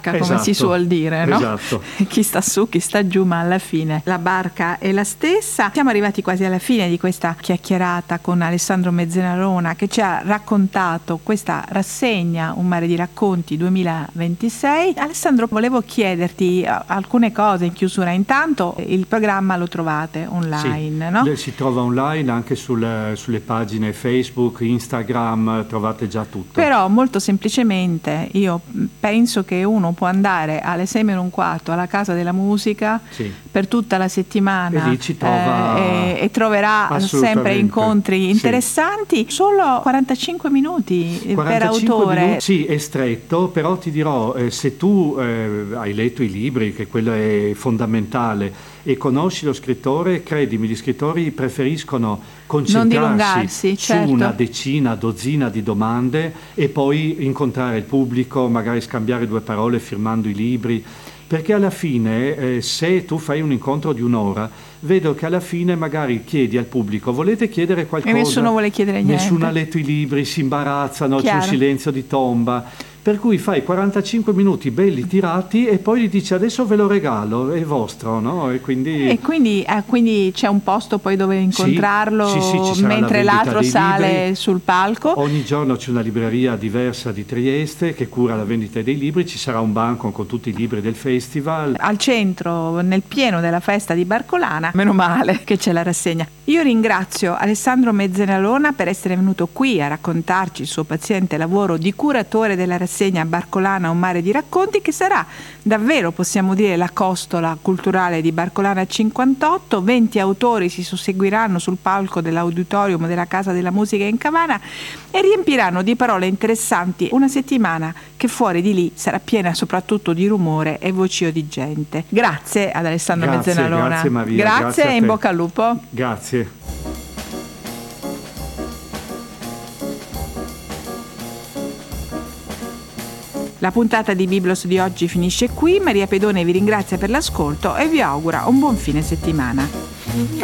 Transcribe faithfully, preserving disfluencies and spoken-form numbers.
barca, come esatto, si suol dire, no? Esatto. Chi sta su, chi sta giù, ma alla fine la barca è la stessa. Siamo arrivati quasi alla fine di questa chiacchierata con Alessandro Mezzenalona, che ci ha raccontato questa rassegna Un mare di racconti duemilaventisei. Alessandro, volevo chiederti alcune cose in chiusura. Intanto il programma lo trovate online, sì, no? Si trova online anche sul, sulle pagine Facebook, Instagram, trovate già tutto. Però molto semplicemente io penso che uno può andare alle sei meno un quarto alla Casa della Musica, sì, per tutta la settimana, e lì ci trova eh, e, e troverà sempre incontri interessanti. Sì. Solo quarantacinque minuti quarantacinque per autore. Minuti, sì, è stretto, però ti dirò, eh, se tu eh, hai letto i libri, che quello è fondamentale, e conosci lo scrittore, credimi, gli scrittori preferiscono concentrarsi su certo. una decina, dozzina di domande e poi incontrare il pubblico, magari scambiare due parole firmando i libri, perché alla fine eh, se tu fai un incontro di un'ora, vedo che alla fine magari chiedi al pubblico: volete chiedere qualcosa? E nessuno vuole chiedere niente. Nessuno ha letto i libri, si imbarazzano, Chiaro. C'è un silenzio di tomba. Per cui fai quarantacinque minuti belli tirati e poi gli dici: adesso ve lo regalo, è vostro, no? E quindi, e quindi, eh, quindi c'è un posto poi dove incontrarlo, sì, sì, sì, mentre la l'altro sale libri. sul palco. Ogni giorno c'è una libreria diversa di Trieste che cura la vendita dei libri, ci sarà un banco con tutti i libri del festival. Al centro, nel pieno della festa di Barcolana, meno male che c'è la rassegna. Io ringrazio Alessandro Mezzenalona per essere venuto qui a raccontarci il suo paziente lavoro di curatore della rassegna Barcolana Un mare di racconti, che sarà davvero, possiamo dire, la costola culturale di Barcolana cinquantotto. venti autori si susseguiranno sul palco dell'auditorium della Casa della Musica in Cavana e riempiranno di parole interessanti una settimana che fuori di lì sarà piena soprattutto di rumore e vocio di gente. Grazie ad Alessandro grazie, Mezzenalona. Grazie Maria. Grazie, grazie e in bocca al lupo. Grazie. La puntata di Biblos di oggi finisce qui. Maria Pedone vi ringrazia per l'ascolto e vi augura un buon fine settimana.